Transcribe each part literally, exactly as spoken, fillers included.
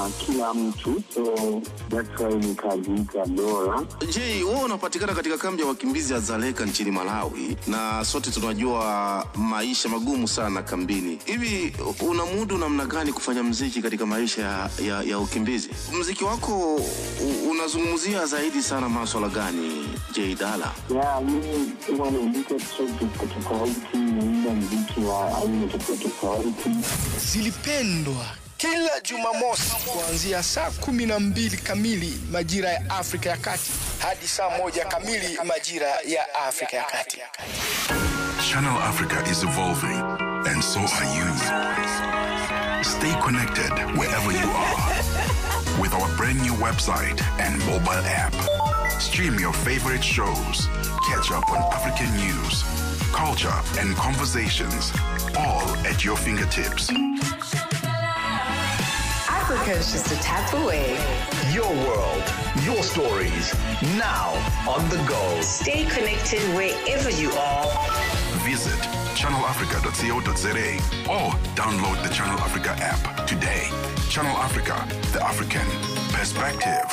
kila mtu, so that's why nikajiita Dora. Je, wewe unapatikana katika kambi ya wakimbizi ya Dzaleka nchini Malawi, na sote tunajua maisha magumu sana kambini. Hivi unamudu namna gani kufanya muziki katika maisha ya, ya, ya ukimbizi? Muziki wako unazungumzia zaidi sana masuala gani, J Dala? Yeah, mimi huwa naandika track tofauti, na muziki wa aina tofauti. Zilipendwa kila Jumamosi kuanzia saa kumi na mbili kamili majira ya Afrika ya Kati hadi saa moja kamili majira ya Afrika ya Kati. Channel Africa is evolving, and so are you. Stay connected wherever you are with our brand new website and mobile app. Stream your favorite shows, catch up on African news, culture, and conversations, all at your fingertips. Africa is just a tap away. Your world, your stories, now on the go. Stay connected wherever you are. Visit channel africa dot co dot za or download the Channel Africa app today. Channel Africa, the African perspective.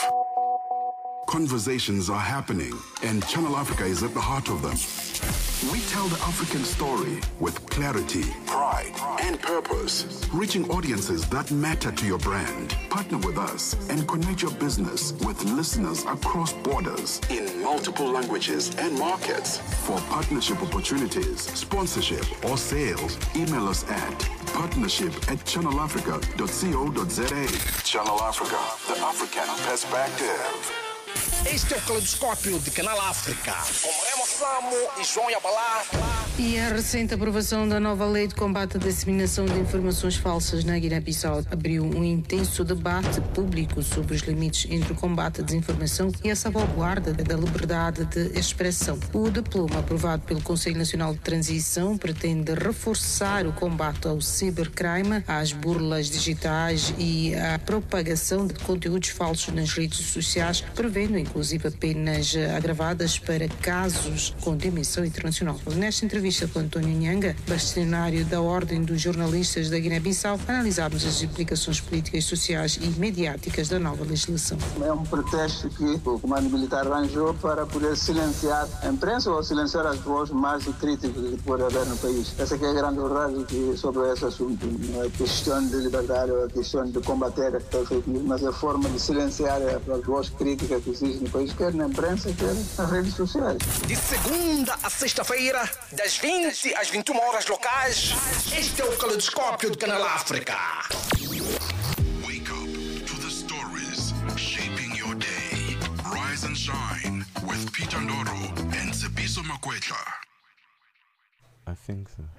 Conversations are happening, and Channel Africa is at the heart of them. We tell the African story with clarity, pride, and purpose, reaching audiences that matter to your brand. Partner with us and connect your business with listeners across borders in multiple languages and markets. For partnership opportunities, sponsorship, or sales, email us at partnership at channel africa dot co dot za. Channel Africa, the African perspective. Este é o Caleidoscópio de Canal África, com Remo Flamo e João Yabalá. E a recente aprovação da nova lei de combate à disseminação de informações falsas na Guiné-Bissau abriu um intenso debate público sobre os limites entre o combate à desinformação e a salvaguarda da liberdade de expressão. O diploma aprovado pelo Conselho Nacional de Transição pretende reforçar o combate ao cibercrime, às burlas digitais e à propagação de conteúdos falsos nas redes sociais, prevendo inclusive penas agravadas para casos com dimensão internacional. Nesta entrevista com António Nhanga, bastonário da Ordem dos Jornalistas da Guiné-Bissau, analisámos as implicações políticas, sociais e mediáticas da nova legislação. É um pretexto que o comando militar arranjou para poder silenciar a imprensa ou silenciar as vozes mais críticas que pode haver no país. Essa é a grande verdade sobre esse assunto. Não é a questão de liberdade, é a questão de combater a fake news, mas é a forma de silenciar as vozes críticas que existem no país, quer na imprensa, quer nas redes sociais. De segunda a sexta-feira, das vinte às vinte e uma horas locais, este é o Caleidoscópio de Canal África. Wake up to the stories shaping your day. Rise and shine with Peter Ndoro and Sebiso Makwetla. I think so.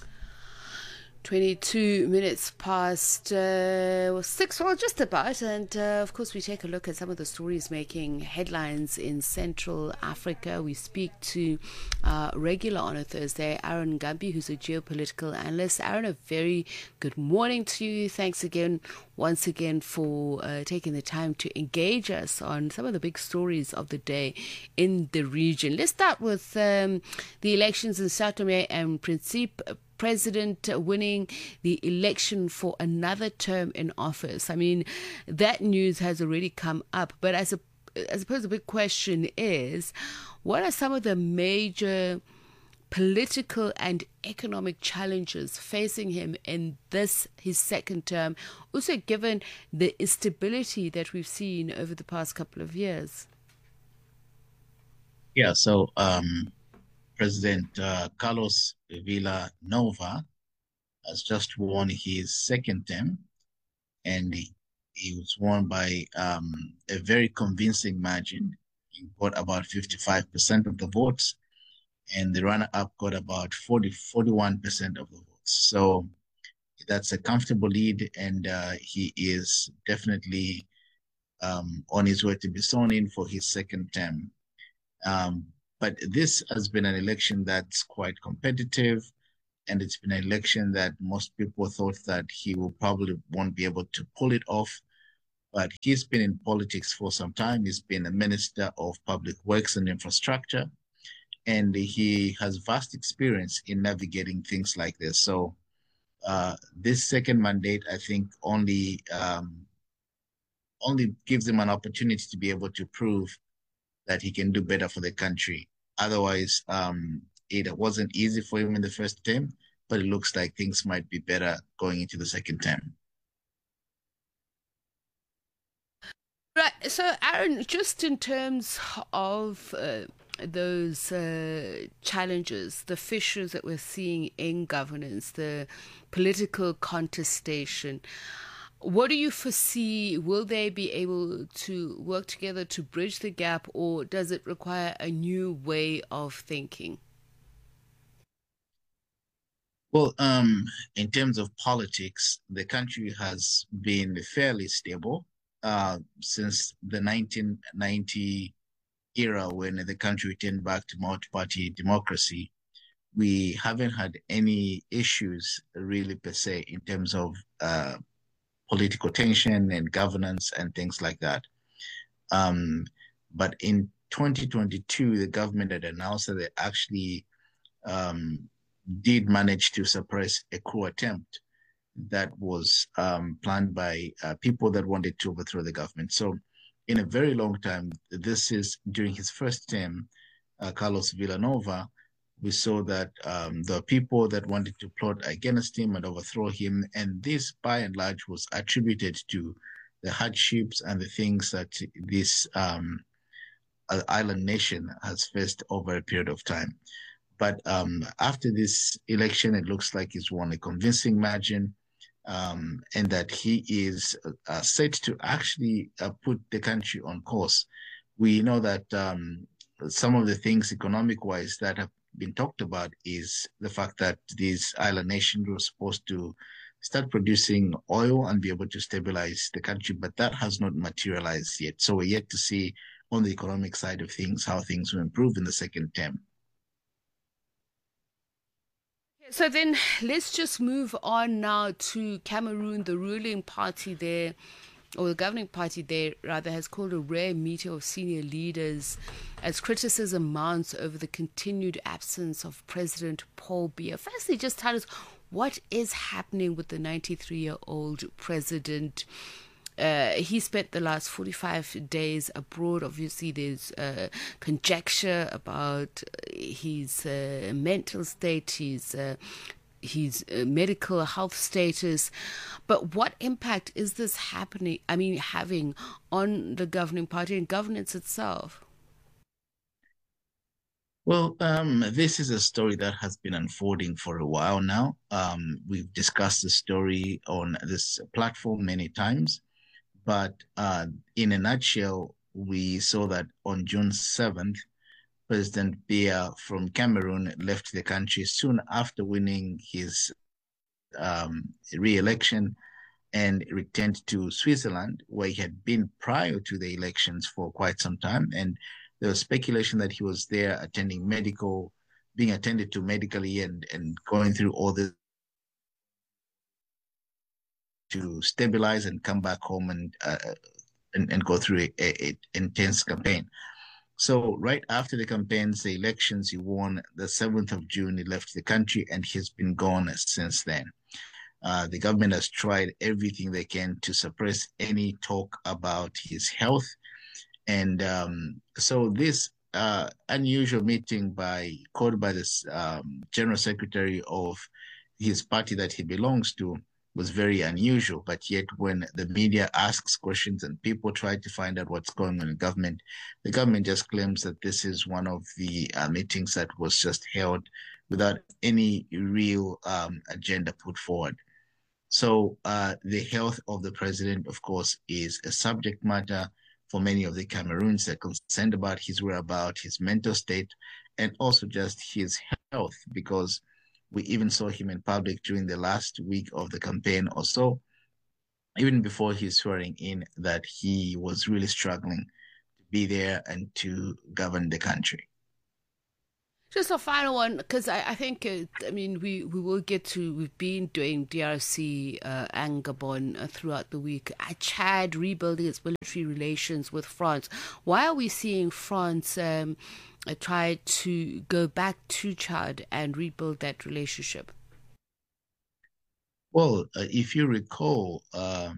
twenty-two minutes past uh, well, six, well, just about. And uh, of course, we take a look at some of the stories making headlines in Central Africa. We speak to uh, regular on a Thursday, Aaron Gambi, who's a geopolitical analyst. Aaron, a very good morning to you. Thanks again, once again, for uh, taking the time to engage us on some of the big stories of the day in the region. Let's start with um, the elections in Sao Tome and Principe. President winning the election for another term in office. I mean, that news has already come up, but I, sup- I suppose the big question is, what are some of the major political and economic challenges facing him in this, his second term, also given the instability that we've seen over the past couple of years? Yeah, so um, President uh, Carlos Villanova has just won his second term, and he, he was won by um, a very convincing margin. He got about fifty-five percent of the votes, and the runner-up got about forty, forty-one percent of the votes. So that's a comfortable lead, and uh, he is definitely um, on his way to be sworn in for his second term. Um, But this has been an election that's quite competitive, and it's been an election that most people thought that he will probably won't be able to pull it off. But he's been in politics for some time. He's been a minister of public works and infrastructure, and he has vast experience in navigating things like this. So uh, this second mandate, I think, only um, only gives him an opportunity to be able to prove that he can do better for the country. Otherwise, um, it wasn't easy for him in the first term, but it looks like things might be better going into the second term. Right. So, Aaron, just in terms of uh, those uh, challenges, the fissures that we're seeing in governance, the political contestation, what do you foresee? Will they be able to work together to bridge the gap, or does it require a new way of thinking? Well, um, in terms of politics, the country has been fairly stable uh, since the nineteen ninety era, when the country turned back to multi-party democracy. We haven't had any issues really per se in terms of uh, political tension and governance and things like that. Um, but in twenty twenty-two, the government had announced that they actually um, did manage to suppress a coup attempt that was um, planned by uh, people that wanted to overthrow the government. So in a very long time, this is during his first term, uh, Carlos Villanova, we saw that um, the people that wanted to plot against him and overthrow him, and this by and large was attributed to the hardships and the things that this um, island nation has faced over a period of time. But um, after this election, it looks like he's won a convincing margin, um, and that he is uh, set to actually uh, put the country on course. We know that um, some of the things economic-wise that have been talked about is the fact that this island nation was supposed to start producing oil and be able to stabilize the country, but that has not materialized yet. So we're yet to see on the economic side of things how things will improve in the second term. So then let's just move on now to Cameroon. The ruling party there, or the governing party there rather, has called a rare meeting of senior leaders as criticism mounts over the continued absence of President Paul Biya. Firstly, just tell us what is happening with the ninety-three-year-old president. Uh, he spent the last forty-five days abroad. Obviously, there's uh, conjecture about his uh, mental state, his, uh, his uh, medical health status. But what impact is this happening, I mean, having on the governing party and governance itself? Well, um, this is a story that has been unfolding for a while now. Um, we've discussed the story on this platform many times. But uh, in a nutshell, we saw that on June seventh, President Biya from Cameroon left the country soon after winning his um, re-election and returned to Switzerland, where he had been prior to the elections for quite some time. And there was speculation that he was there attending medical, being attended to medically and, and going through all this to stabilize and come back home and uh, and, and go through a, a, a intense campaign. So right after the campaigns, the elections, he won the seventh of June, he left the country, and he's been gone since then. Uh, the government has tried everything they can to suppress any talk about his health. And um, so this uh, unusual meeting by called by this um, general secretary of his party that he belongs to was very unusual. But yet when the media asks questions and people try to find out what's going on in government, the government just claims that this is one of the uh, meetings that was just held without any real um, agenda put forward. So uh, the health of the president, of course, is a subject matter for many of the Cameroons. They're concerned about his whereabouts, his mental state, and also just his health, because we even saw him in public during the last week of the campaign or so, even before his swearing in, that he was really struggling to be there and to govern the country. Just a final one, because I, I think, uh, I mean, we, we will get to, we've been doing D R C uh, and Gabon uh, throughout the week. Uh, Chad rebuilding its military relations with France. Why are we seeing France um, uh, try to go back to Chad and rebuild that relationship? Well, uh, if you recall, um,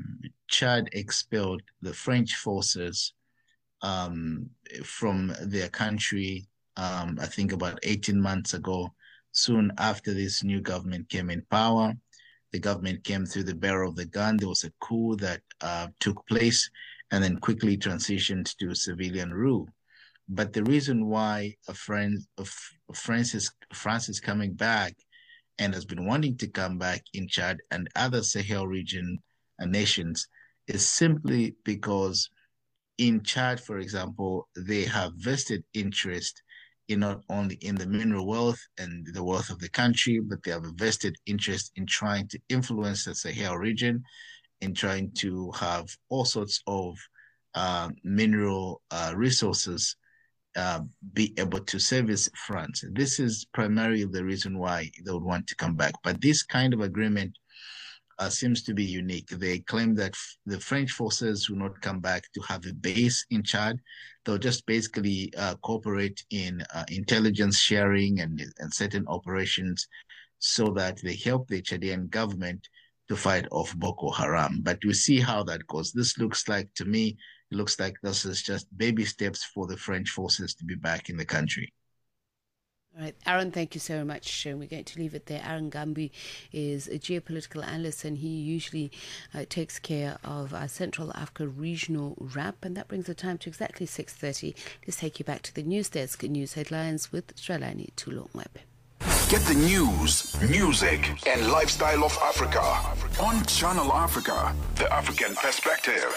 Chad expelled the French forces um, from their country, um, I think about eighteen months ago, soon after this new government came in power. The government came through the barrel of the gun. There was a coup that uh, took place and then quickly transitioned to civilian rule. But the reason why a friend of Francis France is coming back and has been wanting to come back in Chad and other Sahel region uh, nations is simply because in Chad, for example, they have vested interest in not only in the mineral wealth and the wealth of the country, but they have a vested interest in trying to influence the Sahel region, in trying to have all sorts of uh, mineral uh, resources uh, be able to service France. This is primarily the reason why they would want to come back. But this kind of agreement uh, seems to be unique. They claim that f- the French forces will not come back to have a base in Chad. They'll just basically uh, cooperate in uh, intelligence sharing and, and certain operations so that they help the Chadian government to fight off Boko Haram. But we see how that goes. This looks like, to me, it looks like this is just baby steps for the French forces to be back in the country. All right, Aaron, thank you so much. And we're going to leave it there. Aaron Gambi is a geopolitical analyst, and he usually uh, takes care of our Central Africa regional wrap. And that brings the time to exactly six thirty. Let's take you back to the news desk. News headlines with Shalani Tulongweb. Get the news, music, and lifestyle of Africa on Channel Africa, the African perspective.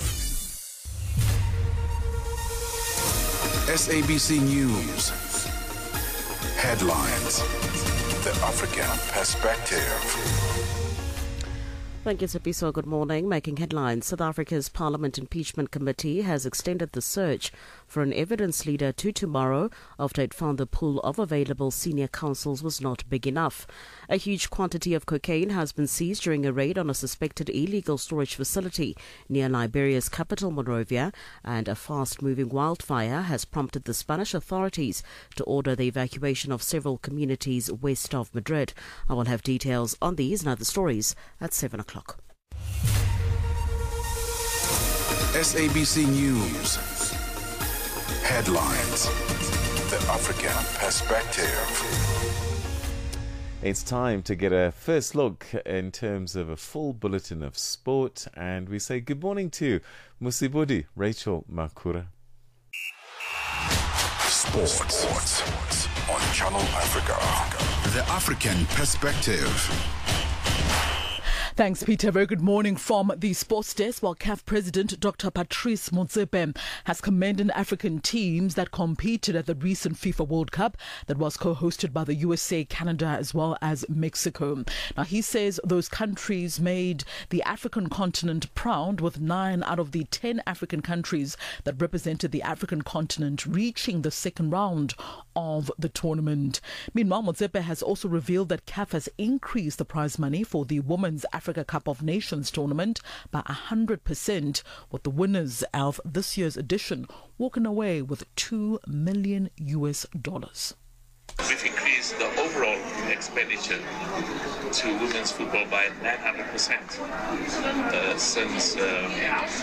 S A B C News. Headlines. The African perspective. Thank you, Sapiso. Good morning. Making headlines, South Africa's Parliament Impeachment Committee has extended the search for an evidence leader to tomorrow after it found the pool of available senior counsels was not big enough. A huge quantity of cocaine has been seized during a raid on a suspected illegal storage facility near Liberia's capital, Monrovia, and a fast-moving wildfire has prompted the Spanish authorities to order the evacuation of several communities west of Madrid. I will have details on these and other stories at seven o'clock. S A B C News. Headlines. The African perspective. It's time to get a first look in terms of a full bulletin of sport, and we say good morning to Musibudi Rachel Makura. Sports on Channel Africa. The African perspective. Thanks, Peter. Very good morning from the sports desk. While C A F President Doctor Patrice Motsepe has commended African teams that competed at the recent FIFA World Cup that was co-hosted by the U S A, Canada, as well as Mexico. Now, he says those countries made the African continent proud, with nine out of the ten African countries that represented the African continent reaching the second round of the tournament. Meanwhile, Motsepe has also revealed that C A F has increased the prize money for the Women's Africa Cup of Nations tournament by one hundred percent, with the winners of this year's edition walking away with two million U S dollars. We've increased the overall expenditure to women's football by nine hundred percent uh, since um,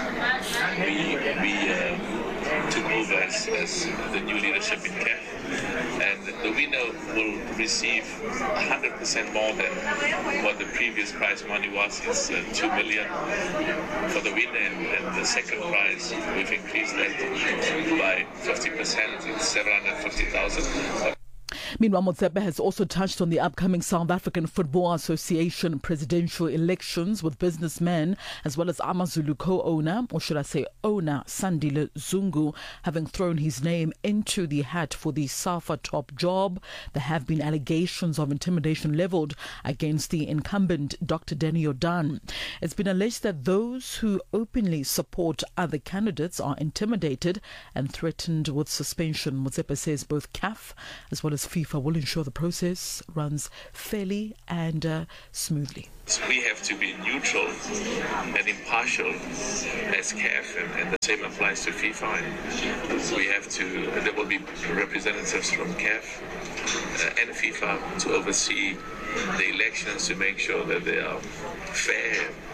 we, we uh, took over as, as the new leadership in C A F. And the winner will receive one hundred percent more than what the previous prize money was. It's uh, two million for the winner, and, and the second prize, we've increased that by fifty percent. It's seven hundred fifty thousand. Meanwhile, Motsepe has also touched on the upcoming South African Football Association presidential elections, with businessmen as well as AmaZulu co-owner, or should I say owner, Sandile Zungu, having thrown his name into the hat for the SAFA top job. There have been allegations of intimidation levelled against the incumbent Doctor Danny Jordaan. It's been alleged that those who openly support other candidates are intimidated and threatened with suspension. Motsepe says both C A F as well as FIFA will ensure the process runs fairly and uh, smoothly. We have to be neutral and impartial as C A F, and, and the same applies to FIFA. And we have to, there will be representatives from C A F uh, and FIFA to oversee the elections to make sure that they are fair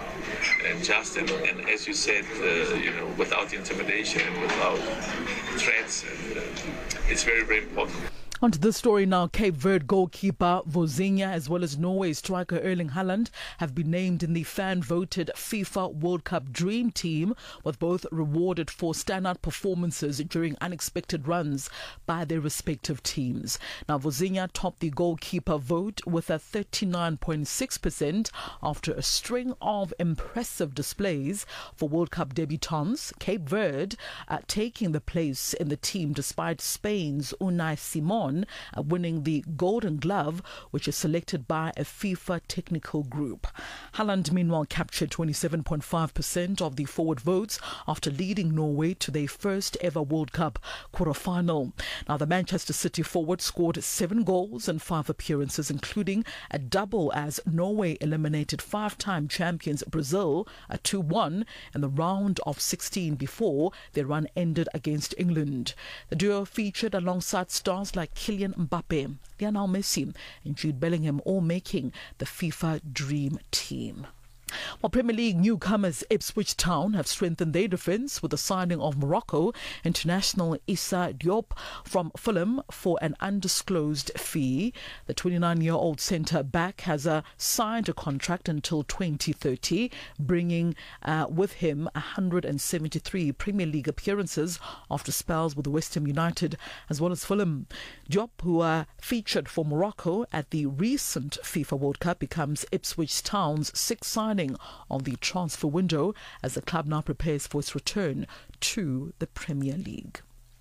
and just, and, and as you said, uh, you know, without intimidation and without threats. And, uh, it's very, very important. On to this story now. Cape Verde goalkeeper Vozinha as well as Norway striker Erling Haaland have been named in the fan-voted FIFA World Cup Dream Team, with both rewarded for standout performances during unexpected runs by their respective teams. Now, Vozinha topped the goalkeeper vote with a thirty-nine point six percent after a string of impressive displays for World Cup debutants, Cape Verde uh, taking the place in the team despite Spain's Unai Simon Uh, winning the Golden Glove, which is selected by a FIFA technical group. Haaland, meanwhile, captured twenty-seven point five percent of the forward votes after leading Norway to their first ever World Cup quarter-final. Now, the Manchester City forward scored seven goals in five appearances, including a double as Norway eliminated five-time champions Brazil at two one in the round of sixteen before their run ended against England. The duo featured alongside stars like Kylian Mbappe, Lionel Messi and Jude Bellingham, all making the FIFA Dream Team. While Premier League newcomers Ipswich Town have strengthened their defence with the signing of Morocco international Issa Diop from Fulham for an undisclosed fee. The twenty-nine-year-old centre-back has uh, signed a contract until twenty thirty, bringing uh, with him one hundred seventy-three Premier League appearances after spells with West Ham United as well as Fulham. Diop, who uh, featured for Morocco at the recent FIFA World Cup, becomes Ipswich Town's sixth signing on the transfer window as the club now prepares for its return to the Premier League.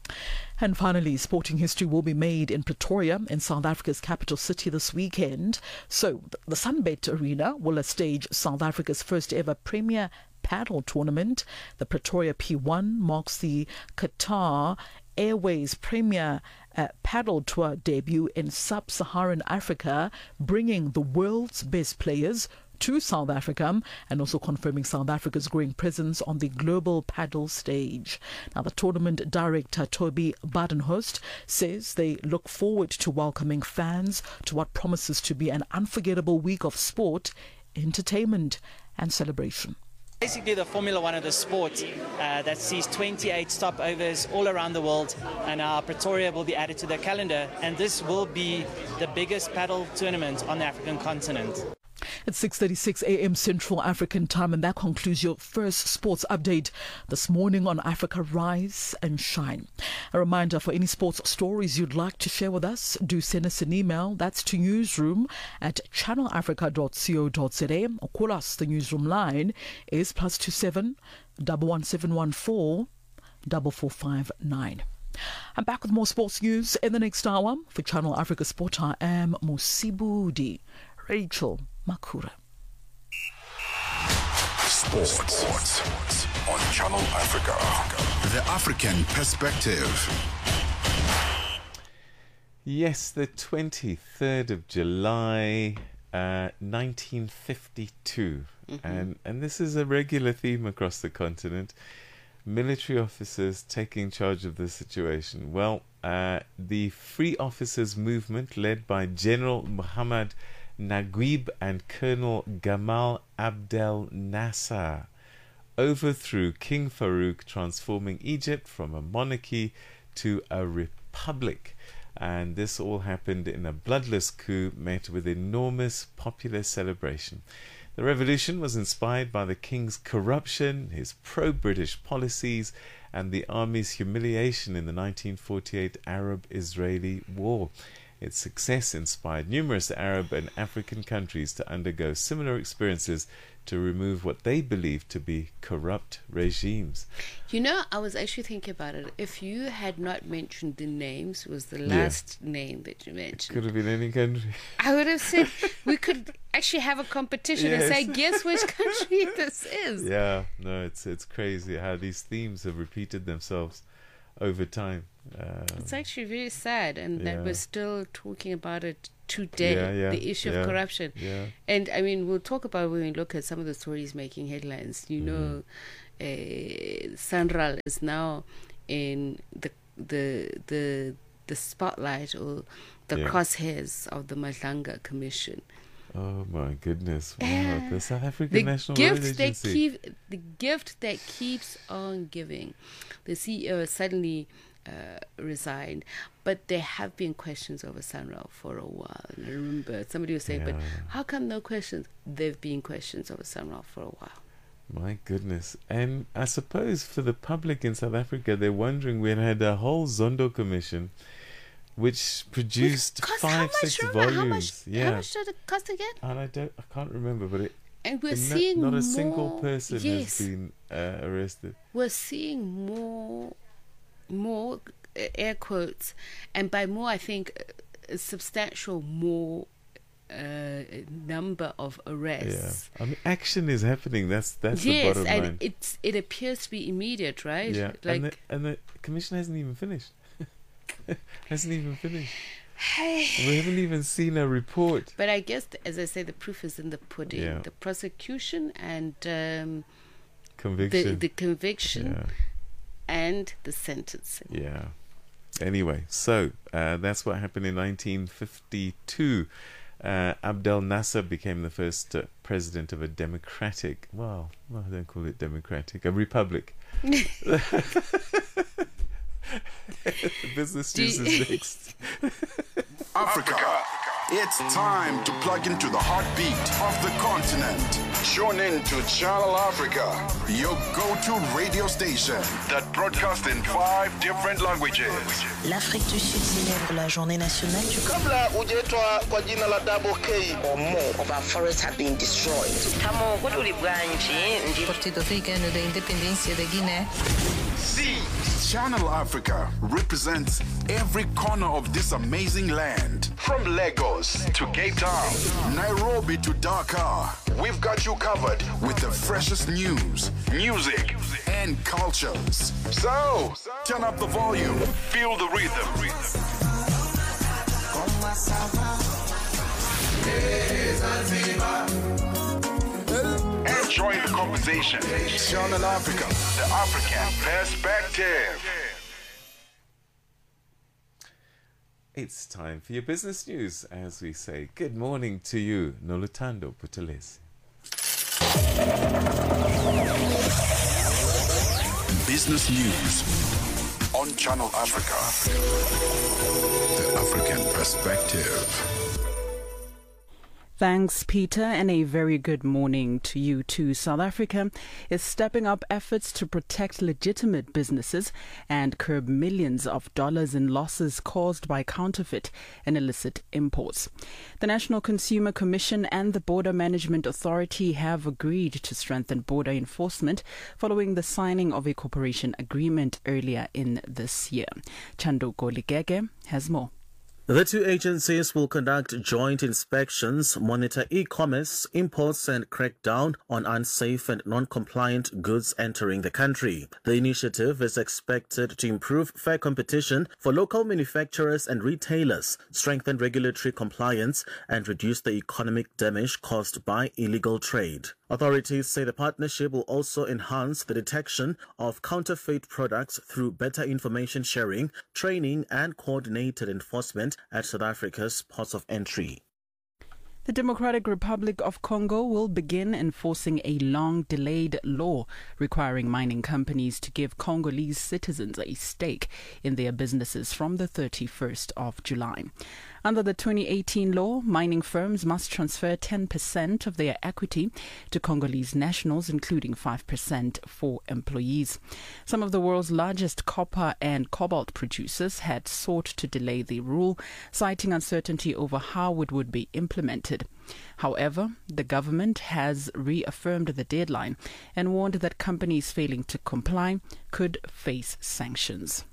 And finally, sporting history will be made in Pretoria, in South Africa's capital city, this weekend. So the Sunbet Arena will stage South Africa's first ever Premier Paddle tournament. The Pretoria P one marks the Qatar Airways Premier uh, Paddle Tour debut in sub-Saharan Africa, bringing the world's best players to South Africa and also confirming South Africa's growing presence on the global paddle stage. Now, the tournament director Toby Badenhorst says they look forward to welcoming fans to what promises to be an unforgettable week of sport, entertainment and celebration. Basically the Formula One of the sport uh, that sees twenty-eight stopovers all around the world, and uh, Pretoria will be added to the calendar, and this will be the biggest paddle tournament on the African continent. It's six thirty-six a.m. Central African time, and that concludes your first sports update this morning on Africa Rise and Shine. A reminder, for any sports stories you'd like to share with us, do send us an email. That's to newsroom at channel africa dot co dot za, or call us. The newsroom line is plus two seven double one seven one four double four five nine. I'm back with more sports news in the next hour. For Channel Africa Sport, I am Musibudi Rachel Makura. Sports. Sports on Channel Africa. The African perspective. Yes, the twenty-third of July, uh, nineteen fifty-two. Mm-hmm. And, and this is a regular theme across the continent. Military officers taking charge of the situation. Well, uh, the Free Officers Movement, led by General Muhammad Naguib and Colonel Gamal Abdel Nasser, overthrew King Farouk, transforming Egypt from a monarchy to a republic. And this all happened in a bloodless coup met with enormous popular celebration. The revolution was inspired by the king's corruption, his pro-British policies, and the army's humiliation in the nineteen forty-eight Arab-Israeli war. Its success inspired numerous Arab and African countries to undergo similar experiences to remove what they believed to be corrupt regimes. You know, I was actually thinking about it. If you had not mentioned the names, was the last yeah. name that you mentioned. It could have been any country. I would have said we could actually have a competition yes. and say, guess which country this is. Yeah, no, it's it's crazy how these themes have repeated themselves over time. Um, it's actually very sad, and yeah. that we're still talking about it today, yeah, yeah, the issue yeah, of corruption. yeah. And I mean, we'll talk about when we look at some of the stories making headlines. You know, uh, Sanral is now in the the the the spotlight or the Yeah. crosshairs of the Madlanga Commission. Oh my goodness! Wow, Uh, the South African the National gift Road that Agency. keep the gift that keeps on giving. The C E O suddenly uh, resigned, but there have been questions over Sunrail for a while. And I remember somebody was saying, "But Yeah. how come no questions?" There've been questions over Sunrail for a while. My goodness. And I suppose for the public in South Africa, they're wondering, we had a whole Zondo commission which produced Cost five, how much? six Remember volumes. how much? yeah. How much did it cost again? And I don't, I can't remember, but it. And we're no- seeing not more. a single person yes, has been uh, arrested. we're seeing more, more uh, air quotes, and by more I think uh, a substantial more uh, number of Yeah, arrests. I mean, action is happening. That's that's yes, the bottom and line. it's it appears to be immediate, right? Yeah, like and the and the commission hasn't even finished. hasn't even finished. We haven't even seen a report. but I guess, as I say, the proof is in the pudding. Yeah. The prosecution and um, Conviction. the the conviction Yeah. and the sentencing. Yeah. Anyway, so uh, that's what happened in nineteen fifty-two. Uh, Abdel Nasser became the first uh, president of a democratic, well, well, I don't call it democratic, a republic. Business Do news you- is next. Africa. It's time to plug into the heartbeat of the continent. Tune in to Channel Africa, your go-to radio station that broadcasts in five different languages. L'Afrique du Sud célèbre la journée nationale du Kabla hujaitwa kwa jina la Double K or more of our forests have been destroyed. Partido Africano da Independência da Guiné. See, Channel Africa represents every corner of this amazing land. From Lagos to Cape Town, Nairobi to Dakar, we've got you covered with the freshest news, music, and cultures. So, turn up the volume, feel the rhythm. And join the conversation. Channel Africa, the African perspective. It's time for your business news, as we say. Good morning to you, Nolutando Putelesi. Business news on Channel Africa. The African perspective. Thanks, Peter, and a very good morning to you too. South Africa is stepping up efforts to protect legitimate businesses and curb millions of dollars in losses caused by counterfeit and illicit imports. The National Consumer Commission and the Border Management Authority have agreed to strengthen border enforcement following the signing of a cooperation agreement earlier in this year. Chando Goligege has more. The two agencies will conduct joint inspections, monitor e-commerce, imports and crack down on unsafe and non-compliant goods entering the country. The initiative is expected to improve fair competition for local manufacturers and retailers, strengthen regulatory compliance and reduce the economic damage caused by illegal trade. Authorities say the partnership will also enhance the detection of counterfeit products through better information sharing, training and coordinated enforcement at South Africa's ports of entry. The Democratic Republic of Congo will begin enforcing a long-delayed law requiring mining companies to give Congolese citizens a stake in their businesses from the thirty-first of July. Under the twenty eighteen law, mining firms must transfer ten percent of their equity to Congolese nationals, including five percent for employees. Some of the world's largest copper and cobalt producers had sought to delay the rule, citing uncertainty over how it would be implemented. However, the government has reaffirmed the deadline and warned that companies failing to comply could face sanctions.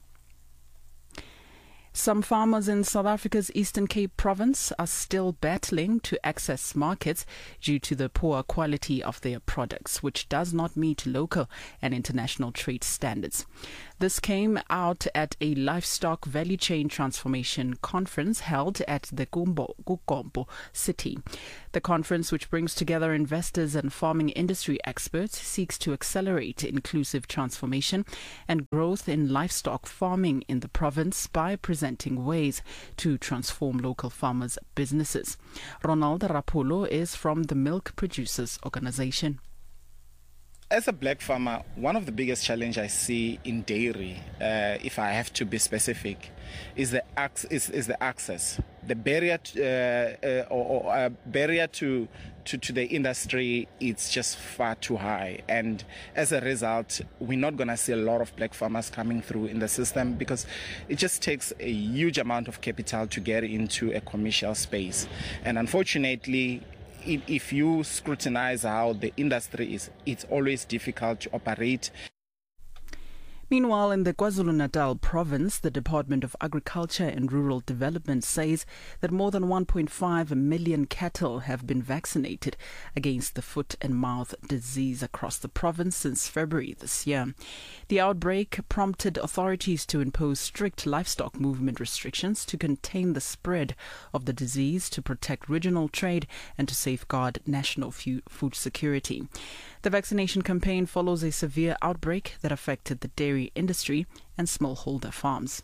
Some farmers in South Africa's Eastern Cape province are still battling to access markets due to the poor quality of their products, which does not meet local and international trade standards. This came out at a livestock value chain transformation conference held at the Gumbo city. The conference, which brings together investors and farming industry experts, seeks to accelerate inclusive transformation and growth in livestock farming in the province by presenting presenting ways to transform local farmers' businesses. Ronald Rapolo is from the Milk Producers Organization. As a black farmer, one of the biggest challenges I see in dairy, uh, if I have to be specific, is the ac- is, is the access. The barrier to, uh, uh, or, or uh, barrier to, to to the industry, it's just far too high, and as a result, we're not going to see a lot of black farmers coming through in the system because it just takes a huge amount of capital to get into a commercial space, and unfortunately, if you scrutinize how the industry is, it's always difficult to operate. Meanwhile, in the KwaZulu-Natal province, the Department of Agriculture and Rural Development says that more than one point five million cattle have been vaccinated against the foot and mouth disease across the province since February this year. The outbreak prompted authorities to impose strict livestock movement restrictions to contain the spread of the disease, to protect regional trade and to safeguard national food security. The vaccination campaign follows a severe outbreak that affected the dairy industry and smallholder farms.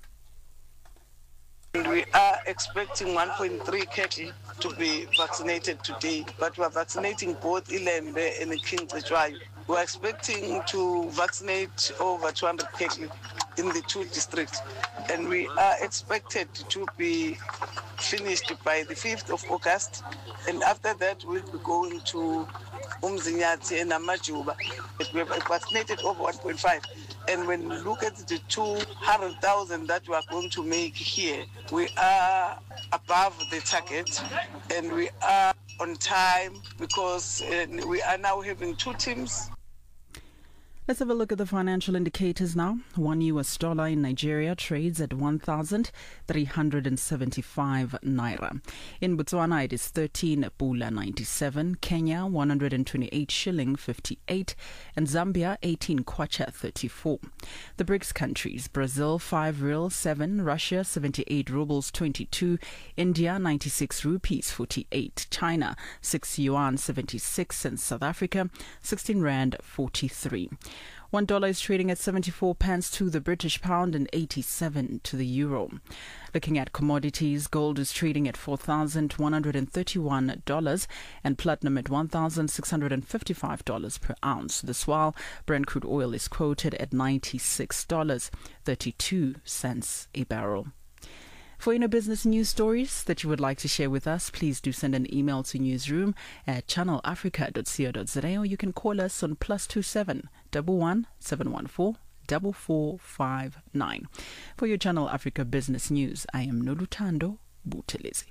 We are expecting one point three cattle to be vaccinated today, but we are vaccinating both Ilembe and King Cetshwayo. We are expecting to vaccinate over two hundred cattle in the two districts, and we are expected to be finished by the fifth of August, and after that we'll be going to Umzinyathi and Amajuba. We have vaccinated over one point five, and when we look at the two hundred thousand that we are going to make here, we are above the target, and we are on time because uh, we are now having two teams. Let's have a look at the financial indicators now. One U S dollar in Nigeria trades at one thousand three hundred seventy-five naira. In Botswana, it is thirteen pula ninety-seven, Kenya one hundred twenty-eight shilling fifty-eight, and Zambia eighteen kwacha thirty-four. The BRICS countries: Brazil five real seven, Russia seventy-eight rubles twenty-two, India ninety-six rupees forty-eight, China six yuan seventy-six, and South Africa sixteen rand forty-three. One dollar is trading at seventy-four pence to the British pound and eighty-seven to the euro. Looking at commodities, gold is trading at four thousand one hundred thirty-one dollars and platinum at one thousand six hundred fifty-five dollars per ounce. This while Brent crude oil is quoted at ninety-six dollars and thirty-two cents a barrel. For any business news stories that you would like to share with us, please do send an email to newsroom at channel africa dot co dot za, or you can call us on plus two seven one one seven one four four four five nine. For your Channel Africa business news, I am Nolutando Buthelezi.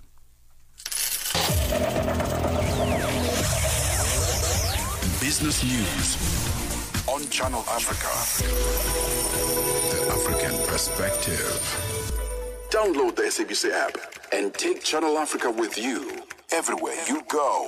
Business news on Channel Africa. The African perspective. Download the S A B C app and take Channel Africa with you everywhere you go.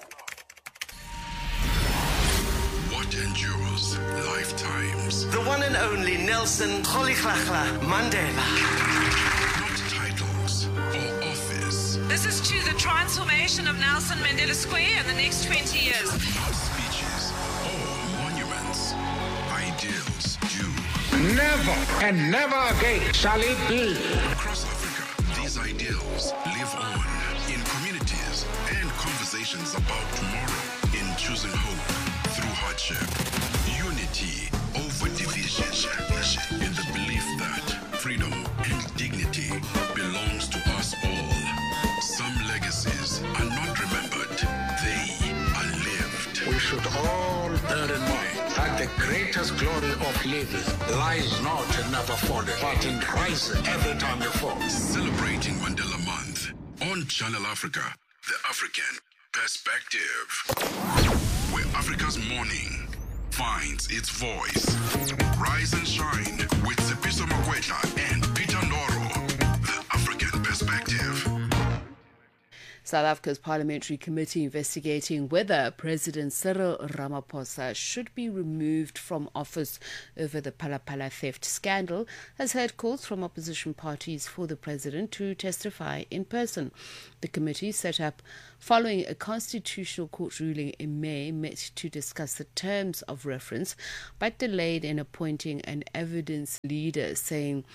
What endures lifetimes? The one and only Nelson Rolihlahla Mandela. Not titles or office. This is to the transformation of Nelson Mandela Square in the next twenty years. Not speeches or monuments. Ideals do. Never and never again shall it be. Across Africa, these ideals live on in communities and conversations about tomorrow, in choosing hope through hardship, unity over division, in the belief that freedom and dignity belongs to us all. Some legacies are not remembered, they are lived. We should all bear in mind that the greatest glory of living lies not in never falling, but in rising every time you fall. Celebrating Mandela Month on Channel Africa, the African perspective, where Africa's morning finds its voice. Rise and shine with Tsepiso Makwetla and Peter Ndoro, the African perspective. South Africa's Parliamentary Committee investigating whether President Cyril Ramaphosa should be removed from office over the Phala Phala theft scandal has heard calls from opposition parties for the president to testify in person. The committee, set up following a constitutional court ruling in May, met to discuss the terms of reference, but delayed in appointing an evidence leader, saying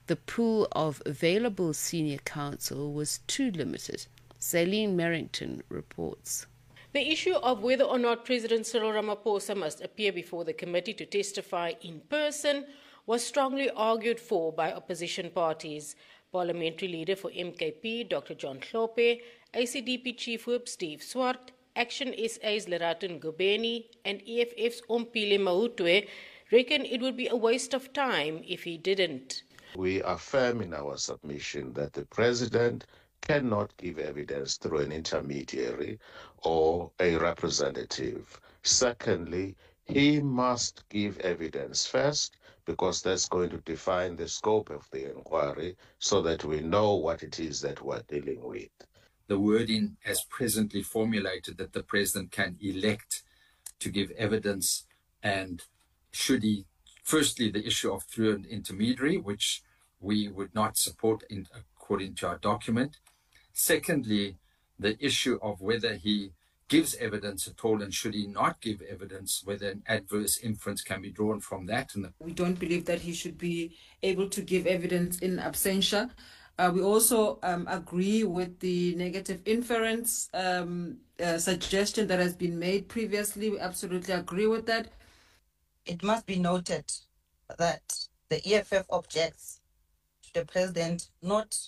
the pool of available senior counsel was too limited. Celine Merrington reports. The issue of whether or not President Cyril Ramaphosa must appear before the committee to testify in person was strongly argued for by opposition parties. Parliamentary leader for M K P, Doctor John Hlophe, A C D P Chief Whip Steve Swart, Action S A's Lerato Ngobeni, and E F F's Ompile Mahutwe reckon it would be a waste of time if he didn't. We affirm in our submission that the President cannot give evidence through an intermediary or a representative. Secondly, he must give evidence first, because that's going to define the scope of the inquiry so that we know what it is that we're dealing with. The wording as presently formulated that the President can elect to give evidence, and should he, firstly, the issue of through an intermediary, which we would not support in, according to our document. Secondly, the issue of whether he gives evidence at all, and should he not give evidence, whether an adverse inference can be drawn from that. And the- we don't believe that he should be able to give evidence in absentia. Uh, we also um, agree with the negative inference um, uh, suggestion that has been made previously. We absolutely agree with that. It must be noted that the E F F objects to the President not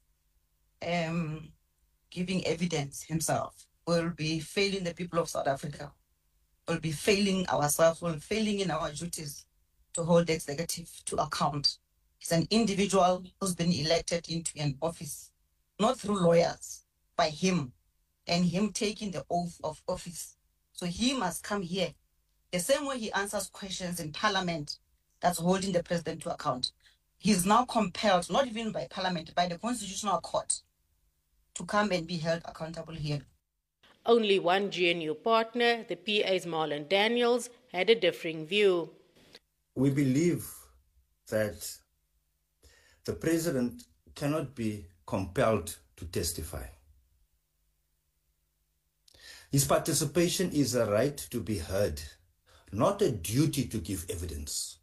um, giving evidence himself. Will be failing the people of South Africa. Will be failing ourselves. Will be failing in our duties to hold the executive to account. He's an individual who's been elected into an office, not through lawyers, by him, and him taking the oath of office. So he must come here. The same way he answers questions in Parliament, that's holding the President to account. He's now compelled, not even by Parliament, by the Constitutional Court, to come and be held accountable here. Only one G N U partner, the P A's Marlon Daniels, had a differing view. We believe that the President cannot be compelled to testify. His participation is a right to be heard, not a duty to give evidence.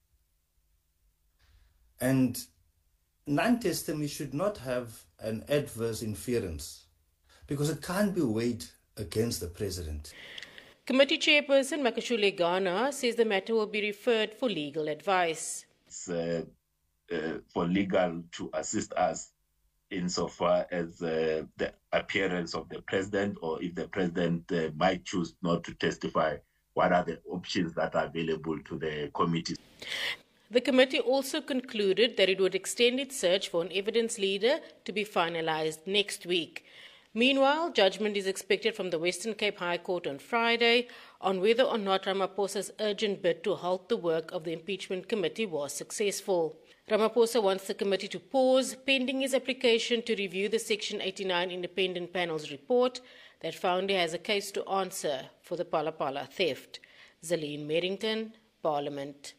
And non-testimony should not have an adverse inference, because it can't be weighed against the President. Committee Chairperson Makashule Ghana says the matter will be referred for legal advice. It's uh, uh, for legal to assist us insofar as uh, the appearance of the President, or if the President uh, might choose not to testify, what are the options that are available to the committee. The committee also concluded that it would extend its search for an evidence leader to be finalized next week. Meanwhile, judgment is expected from the Western Cape High Court on Friday on whether or not Ramaphosa's urgent bid to halt the work of the impeachment committee was successful. Ramaphosa wants the committee to pause pending his application to review the Section eighty-nine independent panel's report that found he has a case to answer for the Phala Phala theft. Celine Merrington, Parliament.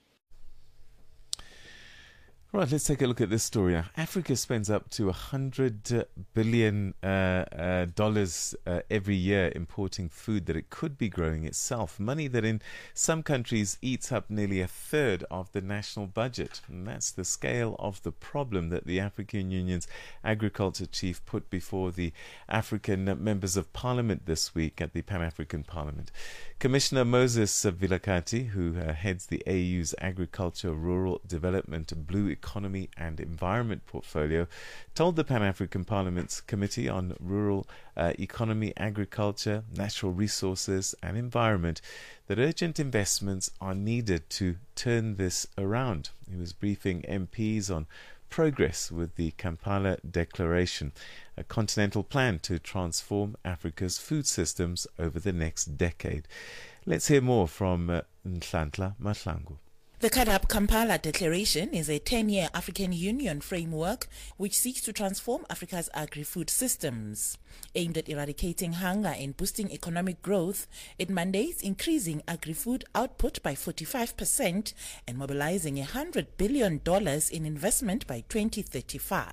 Right, let's take a look at this story. Africa spends up to one hundred billion dollars uh, uh, dollars, uh, every year importing food that it could be growing itself. Money that in some countries eats up nearly a third of the national budget. And that's the scale of the problem that the African Union's agriculture chief put before the African members of parliament this week at the Pan-African Parliament. Commissioner Moses Vilakati, who uh, heads the A U's Agriculture, Rural Development, Blue Economy and Environment portfolio, told the Pan-African Parliament's Committee on Rural uh, Economy, Agriculture, Natural Resources and Environment that urgent investments are needed to turn this around. He was briefing M Ps on progress with the Kampala Declaration, a continental plan to transform Africa's food systems over the next decade. Let's hear more from uh, Nhlanhla Mahlangu. The Kadab Kampala Declaration is a ten-year African Union framework which seeks to transform Africa's agri-food systems. Aimed at eradicating hunger and boosting economic growth, it mandates increasing agri-food output by forty-five percent and mobilizing one hundred billion dollars in investment by twenty thirty-five.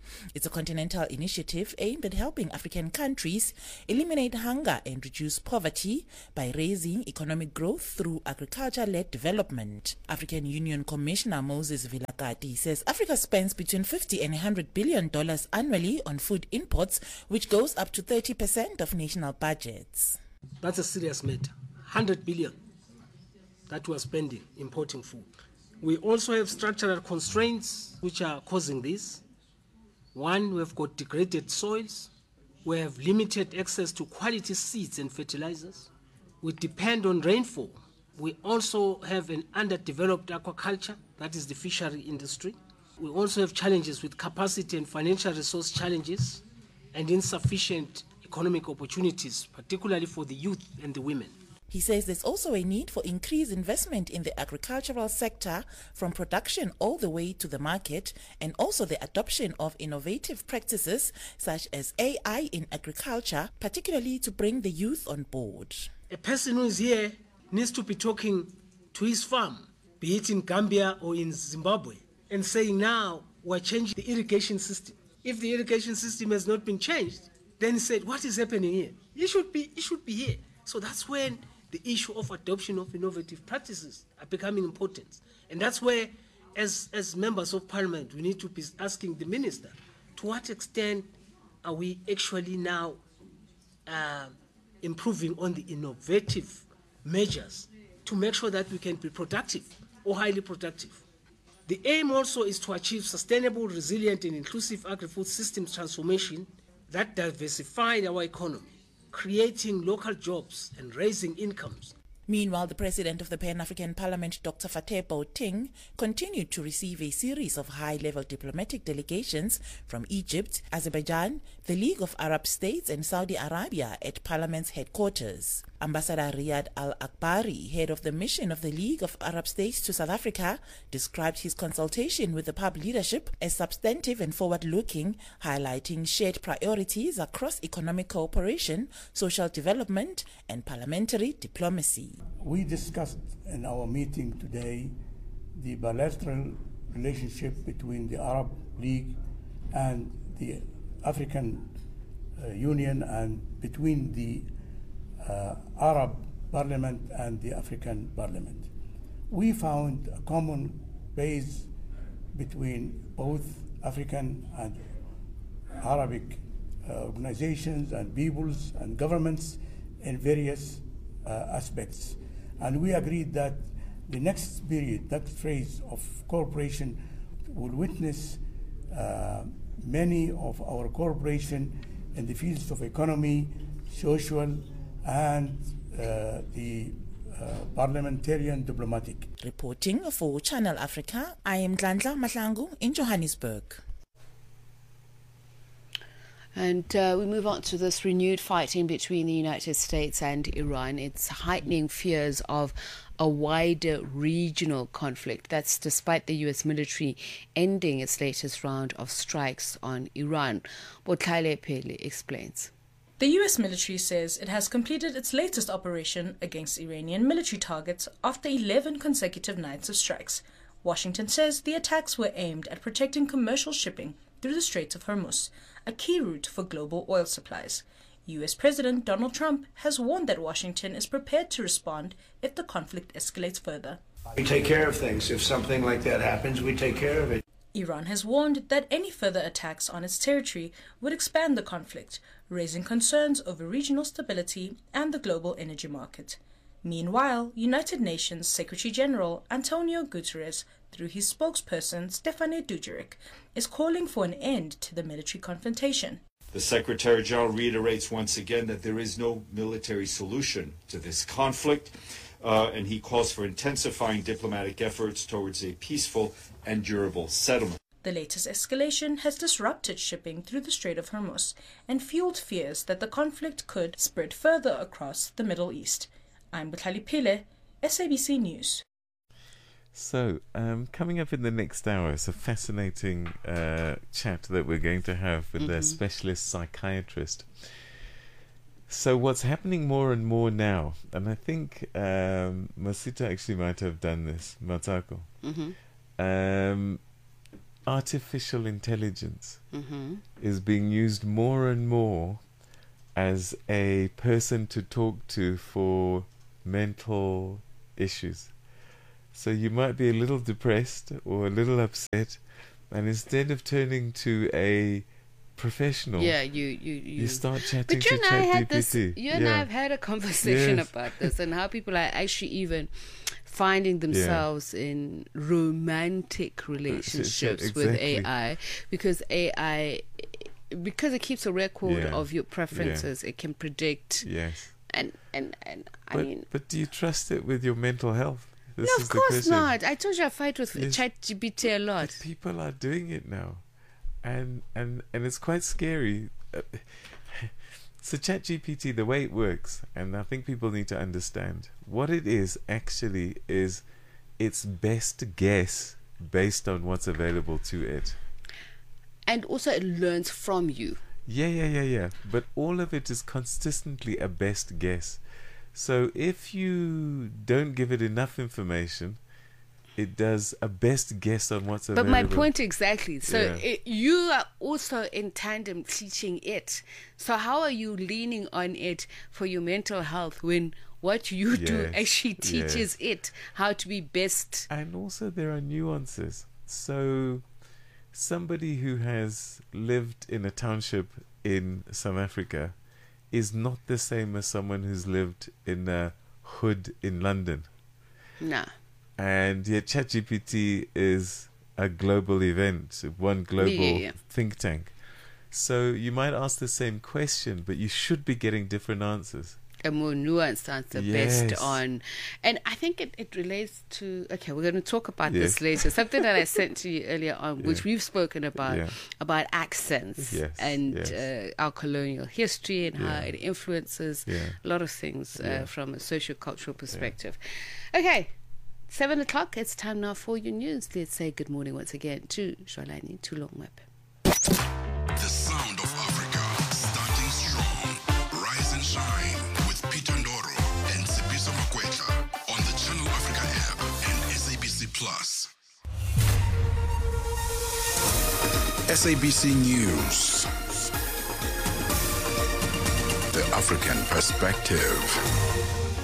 It's a continental initiative aimed at helping African countries eliminate hunger and reduce poverty by raising economic growth through agriculture-led development. African Union Commissioner Moses Vilakati says Africa spends between fifty and one hundred billion dollars annually on food imports, which goes up to thirty percent of national budgets. That's a serious matter. one hundred billion that we are spending importing food. We also have structural constraints which are causing this. One, we've got degraded soils. We have limited access to quality seeds and fertilizers. We depend on rainfall. We also have an underdeveloped aquaculture, that is the fishery industry. We also have challenges with capacity and financial resource challenges and insufficient economic opportunities, particularly for the youth and the women. He says there's also a need for increased investment in the agricultural sector from production all the way to the market, and also the adoption of innovative practices such as A I in agriculture, particularly to bring the youth on board. A person who is here needs to be talking to his farm, be it in Gambia or in Zimbabwe, and saying now we're changing the irrigation system. If the irrigation system has not been changed, then he said, what is happening here? It should be, it should be here. So that's when the issue of adoption of innovative practices are becoming important. And that's where, as, as members of parliament, we need to be asking the minister, to what extent are we actually now uh, improving on the innovative measures to make sure that we can be productive or highly productive. The aim also is to achieve sustainable, resilient and inclusive agri-food systems transformation that diversify our economy, creating local jobs and raising incomes. Meanwhile, the president of the Pan-African Parliament, Doctor Fateh Bauting, continued to receive a series of high-level diplomatic delegations from Egypt, Azerbaijan, the League of Arab States and Saudi Arabia at Parliament's headquarters. Ambassador Riyad Al-Akbari, head of the mission of the League of Arab States to South Africa, described his consultation with the P A B leadership as substantive and forward-looking, highlighting shared priorities across economic cooperation, social development and parliamentary diplomacy. We discussed in our meeting today the bilateral relationship between the Arab League and the African uh, Union, and between the uh, Arab Parliament and the African Parliament. We found a common base between both African and Arabic uh, organizations and peoples and governments in various Uh, aspects, and we agreed that the next period, next phase of cooperation will witness uh, many of our cooperation in the fields of economy, social, and uh, the uh, parliamentarian diplomatic. Reporting for Channel Africa, I am Dlandla Mahlangu in Johannesburg. And uh, we move on to this renewed fighting between the United States and Iran. It's heightening fears of a wider regional conflict. That's despite the U S military ending its latest round of strikes on Iran. Botlhale Pele explains. The U S military says it has completed its latest operation against Iranian military targets after eleven consecutive nights of strikes. Washington says the attacks were aimed at protecting commercial shipping through the Straits of Hormuz, a key route for global oil supplies. U S President Donald Trump has warned that Washington is prepared to respond if the conflict escalates further. We take care of things. If something like that happens, we take care of it. Iran has warned that any further attacks on its territory would expand the conflict, raising concerns over regional stability and the global energy market. Meanwhile, United Nations Secretary-General Antonio Guterres, through his spokesperson Stephane Dujarric, is calling for an end to the military confrontation. The Secretary-General reiterates once again that there is no military solution to this conflict, uh, and he calls for intensifying diplomatic efforts towards a peaceful and durable settlement. The latest escalation has disrupted shipping through the Strait of Hormuz and fueled fears that the conflict could spread further across the Middle East. I'm Botlhale Pele, S A B C News. So, um, coming up in the next hour is a fascinating uh, chat that we're going to have with mm-hmm. a specialist psychiatrist. So what's happening more and more now, and I think um, Masita actually might have done this, Matako. Mm-hmm. Um, artificial intelligence Mm-hmm. is being used more and more as a person to talk to for mental issues. So you might be a little depressed or a little upset, and instead of turning to a professional, yeah, you you you, you start chatting but you to and I had this. ChatGPT. You and Yeah. I have had a conversation Yes. about this and how people are actually even finding themselves in romantic relationships with exactly. A I because A I, because it keeps a record Yeah. of your preferences, it can predict. Yes. And and and I But, mean, but do you trust it with your mental health? This no, is of the course question. not. I told you I fight with Yes. ChatGPT a lot. But people are doing it now, and and and it's quite scary. Uh, So ChatGPT, the way it works, and I think people need to understand what it is actually is its best guess based on what's available to it. And also it learns from you. Yeah, yeah, yeah, yeah. But all of it is consistently a best guess. So if you don't give it enough information, it does a best guess on what's But available. my point exactly. So Yeah. it, you are also in tandem teaching it. So how are you leaning on it for your mental health when what you do Yes, actually teaches yes. it how to be best? And also there are nuances. So somebody who has lived in a township in South Africa is not the same as someone who's lived in a hood in London. Nah. And yet ChatGPT is a global event, one global Yeah, yeah. think tank. So you might ask the same question, but you should be getting different answers. A more nuanced answer Yes. based on, and I think it, it relates to, okay, we're going to talk about this Yes. later. Something that I sent to you earlier on, which Yeah. we've spoken about, Yeah. about accents Yes, and yes. Uh, our colonial history and how Yeah. it influences Yeah. a lot of things uh, Yeah. from a socio-cultural perspective. Okay. Seven o'clock, it's time now for your news. Let's say good morning once again to Jolani Tulongwepe. The sound of Africa, starting strong. Rise and shine with Peter Ndoro and Sipiso Makwetla on the Channel Africa app and S A B C Plus. S A B C News. The African perspective.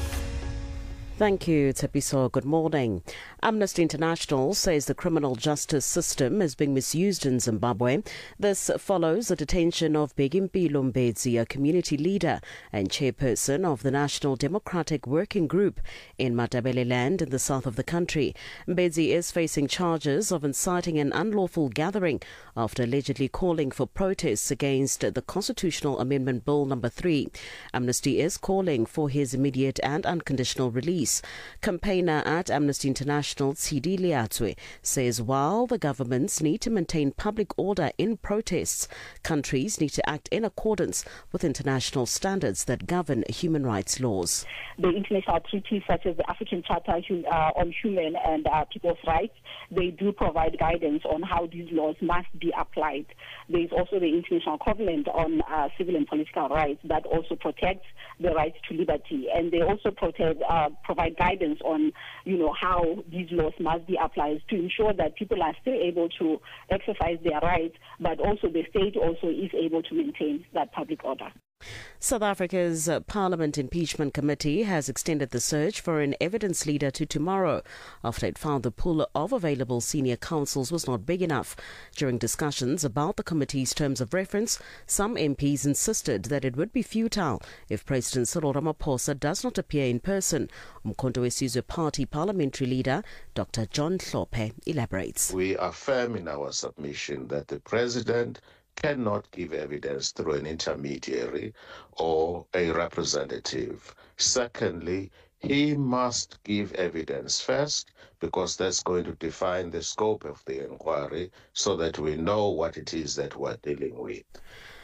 Thank you, Tepiso. Good morning. Amnesty International says the criminal justice system is being misused in Zimbabwe. This follows the detention of Begimpilo Mbedzi, a community leader and chairperson of the National Democratic Working Group in Matabeleland in the south of the country. Mbedzi is facing charges of inciting an unlawful gathering after allegedly calling for protests against the Constitutional Amendment Bill number three. Amnesty is calling for his immediate and unconditional release. Campaigner at Amnesty International, Tsidi Liatswe, says while the governments need to maintain public order in protests, countries need to act in accordance with international standards that govern human rights laws. The international treaties such as the African Charter uh, on Human and uh, People's Rights, they do provide guidance on how these laws must be applied. There is also the International Covenant on uh, Civil and Political Rights that also protects the right to liberty, and they also protect, uh, provide guidance on, you know, how these laws must be applied to ensure that people are still able to exercise their rights, but also the state also is able to maintain that public order. South Africa's uh, Parliament Impeachment Committee has extended the search for an evidence leader to tomorrow after it found the pool of available senior counsels was not big enough. During discussions about the committee's terms of reference, some M Ps insisted that it would be futile if President Cyril Ramaphosa does not appear in person. Umkhonto weSizwe Party parliamentary leader Doctor John Hlophe elaborates. We affirm in our submission that the President cannot give evidence through an intermediary or a representative. Secondly, he must give evidence first, because that's going to define the scope of the inquiry so that we know what it is that we're dealing with.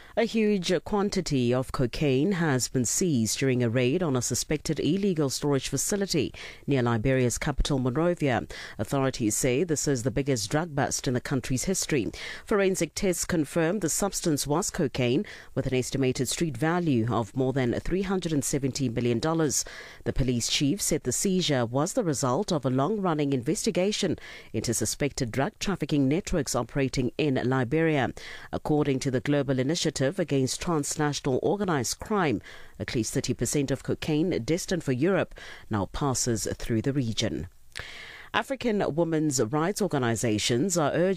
A huge quantity of cocaine has been seized during a raid on a suspected illegal storage facility near Liberia's capital, Monrovia. Authorities say this is the biggest drug bust in the country's history. Forensic tests confirmed the substance was cocaine with an estimated street value of more than three hundred seventy million dollars. The police chief said the seizure was the result of a long-running investigation into suspected drug trafficking networks operating in Liberia. According to the Global Initiative Against Transnational Organized Crime, at least thirty percent of cocaine destined for Europe now passes through the region. African women's rights organizations are urging